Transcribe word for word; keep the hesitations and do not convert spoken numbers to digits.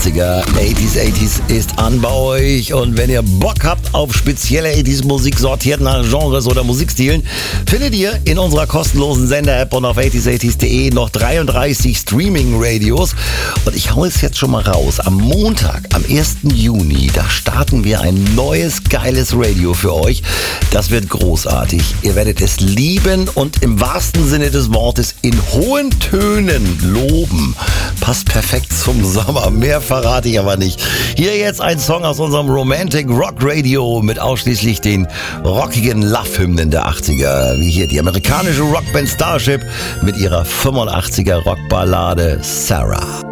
achtziger. achtziger, achtziger ist an bei euch. Und wenn ihr Bock habt auf spezielle achtziger Musik, sortiert nach Genres oder Musikstilen, findet ihr in unserer kostenlosen Sender-App und auf achtziger achtziger punkt de noch dreiunddreißig Streaming-Radios. Und ich hau es jetzt schon mal raus. Am Montag, am ersten Juni, da starten wir ein neues, geiles Radio für euch. Das wird großartig. Ihr werdet es lieben und im wahrsten Sinne des Wortes in hohen Tönen loben. Passt perfekt zum Sommer. Mehr verrate ich aber nicht. Hier jetzt ein Song aus unserem Romantic Rock Radio mit ausschließlich den rockigen Love-Hymnen der achtziger. Wie hier die amerikanische Rockband Starship mit ihrer fünfundachtziger Rockballade Sarah.